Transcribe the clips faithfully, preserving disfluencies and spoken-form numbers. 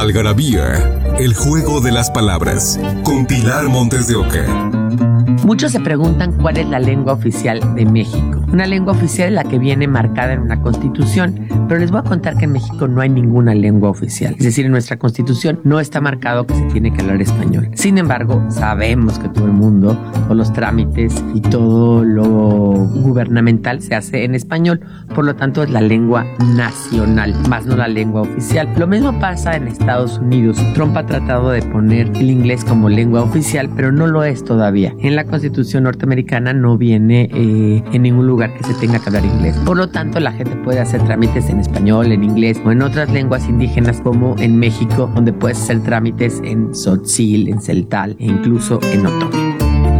Algarabía, el juego de las palabras, con Pilar Montes de Oca. Muchos se preguntan cuál es la lengua oficial de México. Una lengua oficial es la que viene marcada en una constitución, pero les voy a contar que en México no hay ninguna lengua oficial. Es decir, en nuestra constitución no está marcado que se tiene que hablar español. Sin embargo, sabemos que todo el mundo, todos los trámites y todo lo gubernamental se hace en español. Por lo tanto, es la lengua nacional, más no la lengua oficial. Lo mismo pasa en Estados Unidos. Trump ha tratado de poner el inglés como lengua oficial, pero no lo es todavía. En la Constitución norteamericana no viene eh, en ningún lugar que se tenga que hablar inglés. Por lo tanto, la gente puede hacer trámites en español, en inglés o en otras lenguas indígenas, como en México, donde puedes hacer trámites en tzotzil, en celtal e incluso en otomí.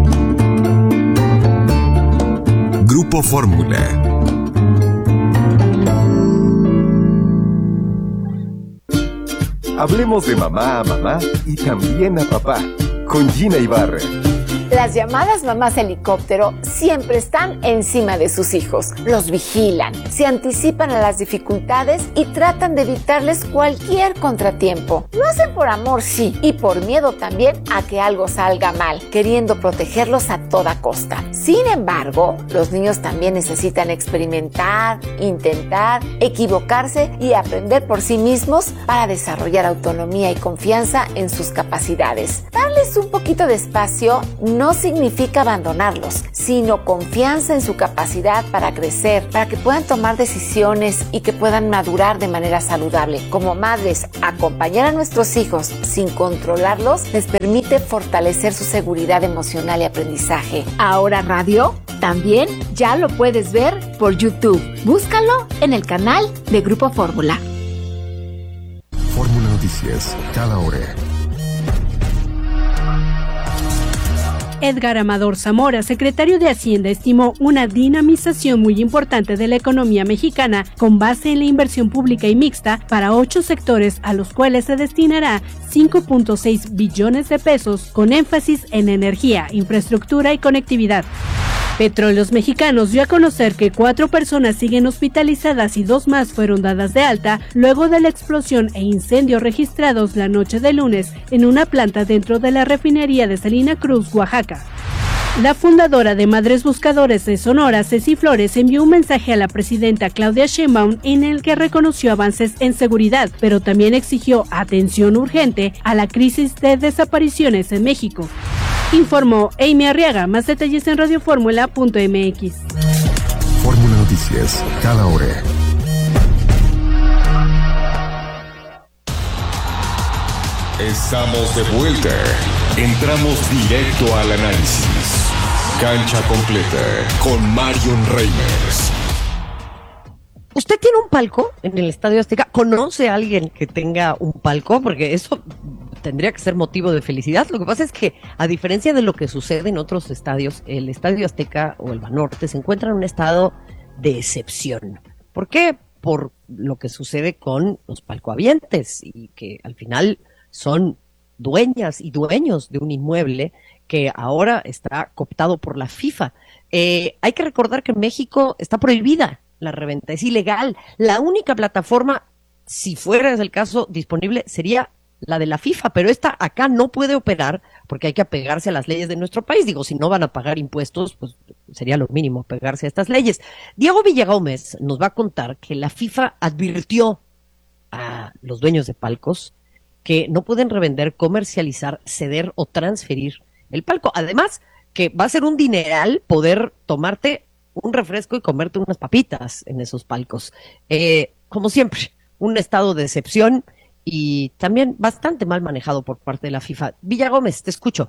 Grupo Fórmula. Hablemos de mamá a mamá y también a papá, con Gina Ibarra. Las llamadas mamás helicóptero siempre están encima de sus hijos, los vigilan, se anticipan a las dificultades y tratan de evitarles cualquier contratiempo. Lo hacen por amor, sí, y por miedo también a que algo salga mal, queriendo protegerlos a toda costa. Sin embargo, los niños también necesitan experimentar, intentar, equivocarse y aprender por sí mismos para desarrollar autonomía y confianza en sus capacidades. Darles un poquito de espacio no significa abandonarlos, sino confianza en su capacidad para crecer, para que puedan tomar decisiones y que puedan madurar de manera saludable. Como madres, acompañar a nuestros hijos sin controlarlos les permite fortalecer su seguridad emocional y aprendizaje. Ahora Radio también ya lo puedes ver por YouTube. Búscalo en el canal de Grupo Fórmula. Fórmula Noticias, cada hora. Edgar Amador Zamora, secretario de Hacienda, estimó una dinamización muy importante de la economía mexicana con base en la inversión pública y mixta para ocho sectores a los cuales se destinará cinco punto seis billones de pesos con énfasis en energía, infraestructura y conectividad. Petróleos Mexicanos dio a conocer que cuatro personas siguen hospitalizadas y dos más fueron dadas de alta luego de la explosión e incendio registrados la noche de lunes en una planta dentro de la refinería de Salina Cruz, Oaxaca. La fundadora de Madres Buscadores de Sonora, Ceci Flores, envió un mensaje a la presidenta Claudia Sheinbaum en el que reconoció avances en seguridad, pero también exigió atención urgente a la crisis de desapariciones en México. Informó Amy Arriaga. Más detalles en radioformula punto m x. Fórmula Noticias, cada hora. Estamos de vuelta. Entramos directo al análisis. Cancha completa con Marion Reimers. ¿Usted tiene un palco en el Estadio Azteca? ¿Conoce a alguien que tenga un palco? Porque eso tendría que ser motivo de felicidad. Lo que pasa es que, a diferencia de lo que sucede en otros estadios, el Estadio Azteca o el Banorte se encuentra en un estado de excepción. ¿Por qué? Por lo que sucede con los palcohabientes y que al final son dueñas y dueños de un inmueble que ahora está cooptado por la FIFA. Eh, hay que recordar que en México está prohibida la reventa, es ilegal. La única plataforma, si fuera ese el caso, disponible sería la de la FIFA, pero esta acá no puede operar porque hay que apegarse a las leyes de nuestro país. Digo, si no van a pagar impuestos, pues sería lo mínimo apegarse a estas leyes. Diego Villagómez nos va a contar que la FIFA advirtió a los dueños de palcos que no pueden revender, comercializar, ceder o transferir el palco. Además, que va a ser un dineral poder tomarte un refresco y comerte unas papitas en esos palcos. Eh, como siempre, un estado de excepción y también bastante mal manejado por parte de la FIFA. Villagómez, te escucho.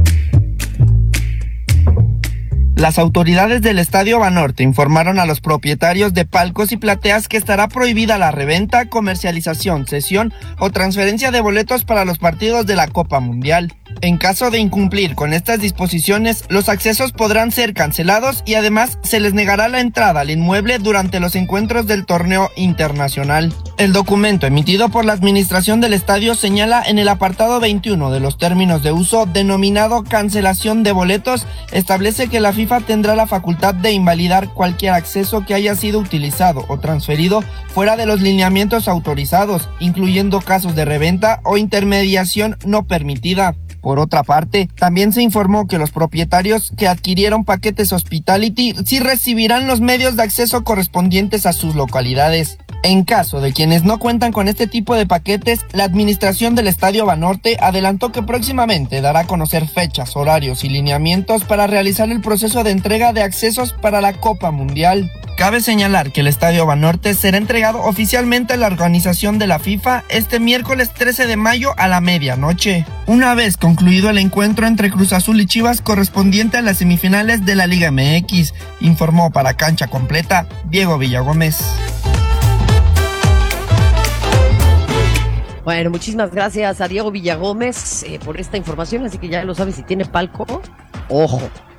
Las autoridades del Estadio Banorte informaron a los propietarios de palcos y plateas que estará prohibida la reventa, comercialización, cesión o transferencia de boletos para los partidos de la Copa Mundial. En caso de incumplir con estas disposiciones, los accesos podrán ser cancelados y además se les negará la entrada al inmueble durante los encuentros del torneo internacional. El documento emitido por la administración del estadio señala en el apartado veintiuno de los términos de uso denominado cancelación de boletos, establece que la FIFA tendrá la facultad de invalidar cualquier acceso que haya sido utilizado o transferido fuera de los lineamientos autorizados, incluyendo casos de reventa o intermediación no permitida. Por otra parte, también se informó que los propietarios que adquirieron paquetes Hospitality sí recibirán los medios de acceso correspondientes a sus localidades. En caso de quienes no cuentan con este tipo de paquetes, la administración del Estadio Banorte adelantó que próximamente dará a conocer fechas, horarios y lineamientos para realizar el proceso de entrega de accesos para la Copa Mundial. Cabe señalar que el Estadio Banorte será entregado oficialmente a la organización de la FIFA este miércoles trece de mayo a la medianoche, una vez concluido el encuentro entre Cruz Azul y Chivas correspondiente a las semifinales de la Liga M X, informó para Cancha Completa Diego Villagómez. Bueno, muchísimas gracias a Diego Villagómez eh, por esta información, así que ya lo sabes, si tiene palco, ojo.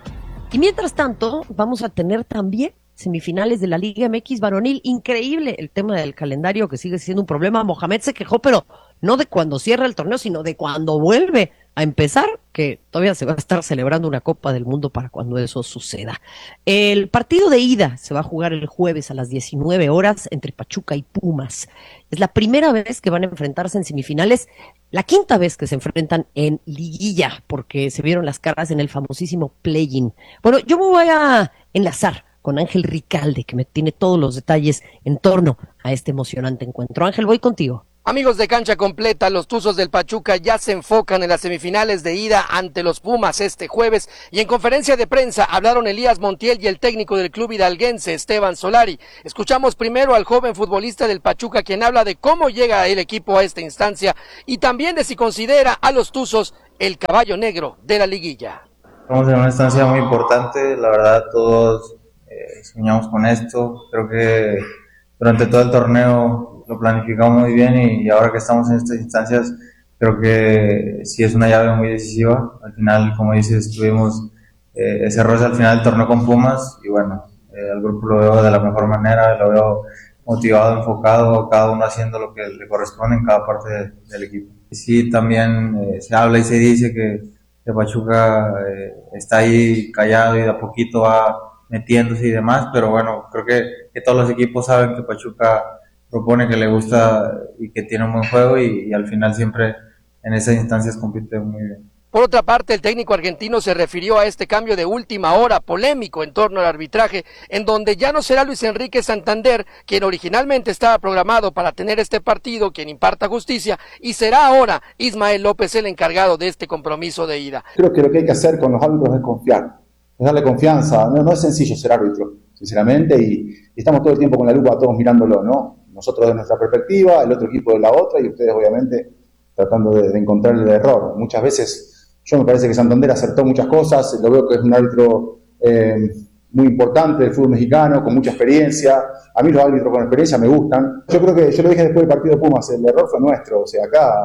Y mientras tanto, vamos a tener también semifinales de la Liga M X varonil. Increíble el tema del calendario, que sigue siendo un problema. Mohamed se quejó, pero no de cuando cierra el torneo, sino de cuando vuelve a empezar, que todavía se va a estar celebrando una Copa del Mundo para cuando eso suceda. El partido de ida se va a jugar el jueves a las diecinueve horas entre Pachuca y Pumas. Es la primera vez que van a enfrentarse en semifinales, la quinta vez que se enfrentan en liguilla, porque se vieron las caras en el famosísimo play-in. Bueno, yo me voy a enlazar con Ángel Ricalde, que me tiene todos los detalles en torno a este emocionante encuentro. Ángel, voy contigo. Amigos de Cancha Completa, los Tuzos del Pachuca ya se enfocan en las semifinales de ida ante los Pumas este jueves, y en conferencia de prensa hablaron Elías Montiel y el técnico del club hidalguense, Esteban Solari. Escuchamos primero al joven futbolista del Pachuca, quien habla de cómo llega el equipo a esta instancia y también de si considera a los Tuzos el caballo negro de la liguilla. Estamos en una instancia muy importante, la verdad todos eh, soñamos con esto, creo que durante todo el torneo lo planificamos muy bien y ahora que estamos en estas instancias creo que sí es una llave muy decisiva. Al final, como dices, tuvimos eh, ese roce al final del torneo con Pumas y bueno, eh, al grupo lo veo de la mejor manera, lo veo motivado, enfocado, cada uno haciendo lo que le corresponde en cada parte de, del equipo. Y sí, también eh, se habla y se dice que, que Pachuca eh, está ahí callado y de a poquito va metiéndose y demás, pero bueno, creo que, que todos los equipos saben que Pachuca propone, que le gusta y que tiene un buen juego y, y al final siempre en esas instancias compite muy bien. Por otra parte, el técnico argentino se refirió a este cambio de última hora polémico en torno al arbitraje, en donde ya no será Luis Enrique Santander, quien originalmente estaba programado para tener este partido, quien imparta justicia, y será ahora Ismael López el encargado de este compromiso de ida. Creo que lo que hay que hacer con los árbitros es confiar, es darle confianza. No, no es sencillo ser árbitro, sinceramente, y, y estamos todo el tiempo con la lupa todos mirándolo, ¿no? Nosotros de nuestra perspectiva, el otro equipo de la otra, y ustedes obviamente tratando de, de encontrar el error. Muchas veces, yo me parece que Santander acertó muchas cosas, lo veo que es un árbitro eh, muy importante del fútbol mexicano, con mucha experiencia. A mí los árbitros con experiencia me gustan. Yo creo que, yo lo dije después del partido de Pumas, el error fue nuestro, o sea, acá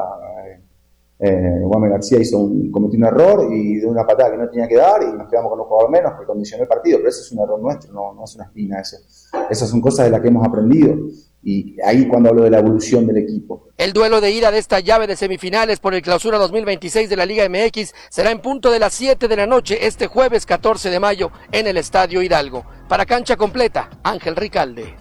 eh, Guame García hizo un, cometió un error y de una patada que no tenía que dar y nos quedamos con un jugador menos que condicionó el partido, pero ese es un error nuestro, no, no es una espina eso. Esas son cosas de las que hemos aprendido. Y ahí cuando hablo de la evolución del equipo. El duelo de ida de esta llave de semifinales por el Clausura dos mil veintiséis de la Liga M X será en punto de las siete de la noche este jueves catorce de mayo en el Estadio Hidalgo. Para Cancha Completa, Ángel Ricalde.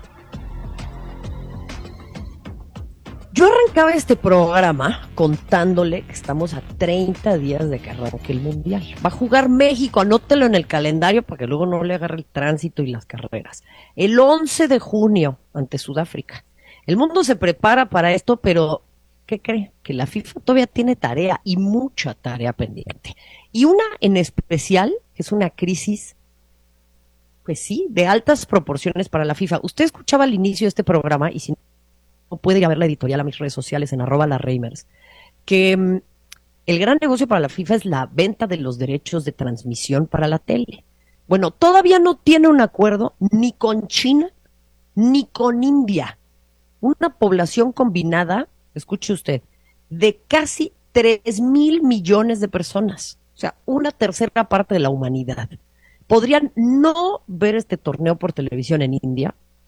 Yo arrancaba este programa contándole que estamos a treinta días de que arranque el Mundial. Va a jugar México, anótelo en el calendario para que luego no le agarre el tránsito y las carreras. El once de junio ante Sudáfrica. El mundo se prepara para esto, pero ¿qué cree? Que la FIFA todavía tiene tarea y mucha tarea pendiente. Y una en especial, que es una crisis, pues sí, de altas proporciones para la FIFA. Usted escuchaba al inicio de este programa y si no puede ir a ver la editorial a mis redes sociales en arroba la Reimers, que um, el gran negocio para la FIFA es la venta de los derechos de transmisión para la tele. Bueno, todavía no tiene un acuerdo ni con China ni con India. Una población combinada, escuche usted, de casi tres mil millones de personas. O sea, una tercera parte de la humanidad. Podrían no ver este torneo por televisión en India,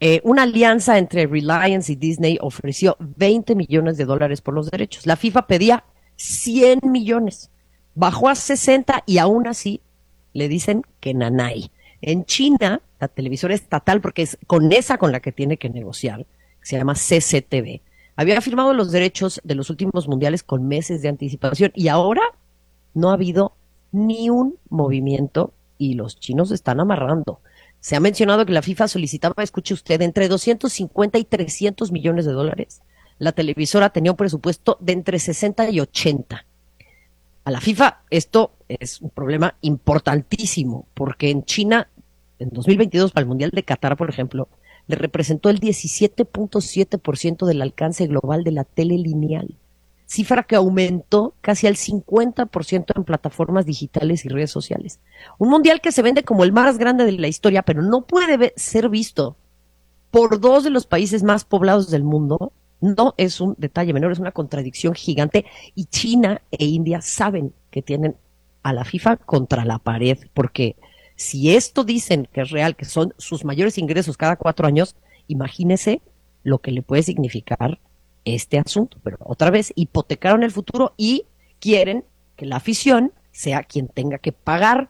Eh, una alianza entre Reliance y Disney ofreció veinte millones de dólares por los derechos. La FIFA pedía cien millones. Bajó a sesenta y aún así le dicen que nanay. En China, la televisora estatal, porque es con esa con la que tiene que negociar, se llama C C T V, había firmado los derechos de los últimos mundiales con meses de anticipación y ahora no ha habido ni un movimiento y los chinos están amarrando. Se ha mencionado que la FIFA solicitaba, escuche usted, entre doscientos cincuenta y trescientos millones de dólares. La televisora tenía un presupuesto de entre sesenta y ochenta. A la FIFA esto es un problema importantísimo, porque en China, en dos mil veintidós, para el Mundial de Qatar, por ejemplo, le representó el diecisiete punto siete por ciento del alcance global de la tele lineal, cifra que aumentó casi al cincuenta por ciento en plataformas digitales y redes sociales. Un mundial que se vende como el más grande de la historia, pero no puede ser visto por dos de los países más poblados del mundo. No es un detalle menor, es una contradicción gigante, y China e India saben que tienen a la FIFA contra la pared, porque si esto dicen que es real, que son sus mayores ingresos cada cuatro años, imagínese lo que le puede significar este asunto. Pero otra vez hipotecaron el futuro y quieren que la afición sea quien tenga que pagar,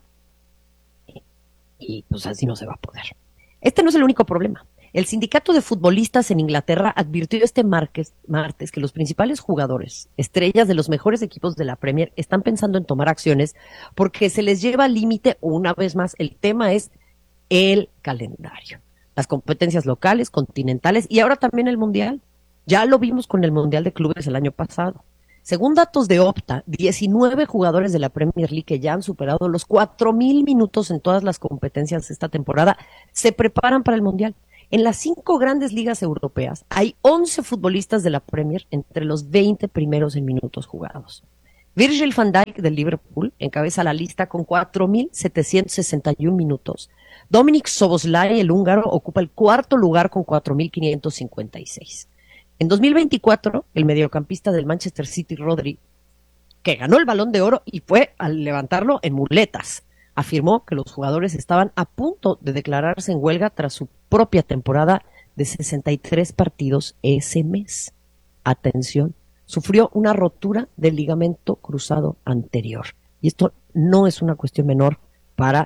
y pues así no se va a poder. Este no es el único problema. El sindicato de futbolistas en Inglaterra advirtió este martes, martes que los principales jugadores, estrellas de los mejores equipos de la Premier, están pensando en tomar acciones porque se les lleva al límite. Una vez más, el tema es el calendario. Las competencias locales, continentales y ahora también el Mundial. Ya lo vimos con el Mundial de Clubes el año pasado. Según datos de Opta, diecinueve jugadores de la Premier League que ya han superado los cuatro mil minutos en todas las competencias esta temporada se preparan para el Mundial. En las cinco grandes ligas europeas hay once futbolistas de la Premier entre los veinte primeros en minutos jugados. Virgil van Dijk del Liverpool encabeza la lista con cuatro mil setecientos sesenta y uno minutos. Dominik Szoboszlai, el húngaro, ocupa el cuarto lugar con cuatro mil quinientos cincuenta y seis. En dos mil veinticuatro, el mediocampista del Manchester City, Rodri, que ganó el Balón de Oro y fue al levantarlo en muletas, afirmó que los jugadores estaban a punto de declararse en huelga tras su propia temporada de sesenta y tres partidos ese mes. Atención, sufrió una rotura del ligamento cruzado anterior. Y esto no es una cuestión menor para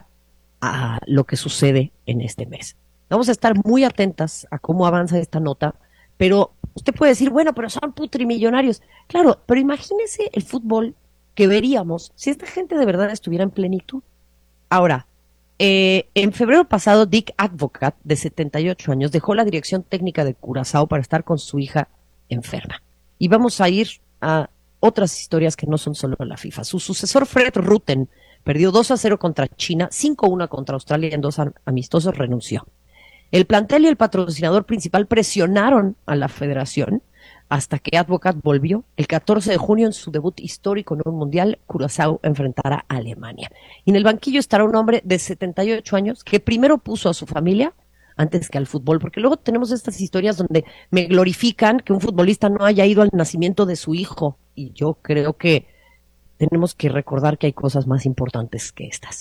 a, lo que sucede en este mes. Vamos a estar muy atentas a cómo avanza esta nota, pero usted puede decir, bueno, pero son putrimillonarios. Claro, pero imagínese el fútbol que veríamos si esta gente de verdad estuviera en plenitud. Ahora, eh, en febrero pasado, Dick Advocat, de setenta y ocho años, dejó la dirección técnica de Curazao para estar con su hija enferma. Y vamos a ir a otras historias que no son solo la FIFA. Su sucesor, Fred Rutten, perdió dos a cero contra China, cinco a uno contra Australia y en dos amistosos renunció. El plantel y el patrocinador principal presionaron a la federación hasta que Advocat volvió. El catorce de junio, en su debut histórico en un mundial, Curazao enfrentará a Alemania. Y en el banquillo estará un hombre de setenta y ocho años que primero puso a su familia antes que al fútbol, porque luego tenemos estas historias donde me glorifican que un futbolista no haya ido al nacimiento de su hijo, y yo creo que tenemos que recordar que hay cosas más importantes que estas.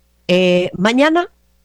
Eh, mañana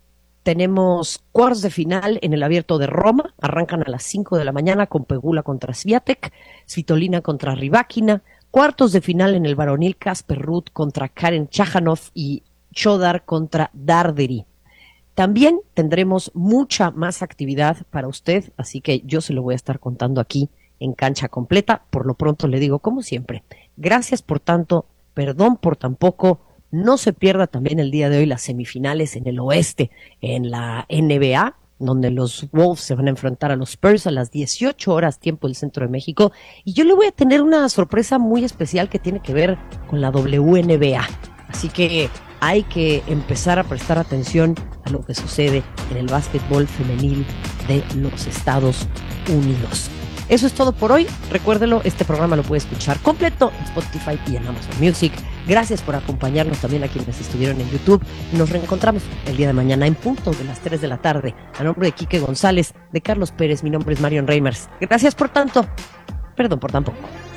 tenemos cuartos de final en el Abierto de Roma. Arrancan a las cinco de la mañana con Pegula contra Swiatek, Svitolina contra Rybakina. Cuartos de final en el varonil, Casper Ruud contra Karen Khachanov y Chodar contra Darderi. También tendremos mucha más actividad para usted, así que yo se lo voy a estar contando aquí en Cancha Completa. Por lo pronto le digo, como siempre, gracias por tanto, perdón por tan poco. No se pierda también el día de hoy las semifinales en el oeste, en la N B A, donde los Wolves se van a enfrentar a los Spurs a las dieciocho horas, tiempo del centro de México. Y yo le voy a tener una sorpresa muy especial que tiene que ver con la W N B A. Así que hay que empezar a prestar atención a lo que sucede en el básquetbol femenil de los Estados Unidos. Eso es todo por hoy. Recuérdelo, este programa lo puede escuchar completo en Spotify y en Amazon Music. Gracias por acompañarnos también a quienes estuvieron en YouTube. Nos reencontramos el día de mañana en punto de las tres de la tarde. A nombre de Quique González, de Carlos Pérez, mi nombre es Marion Reimers. Gracias por tanto. Perdón por tan poco.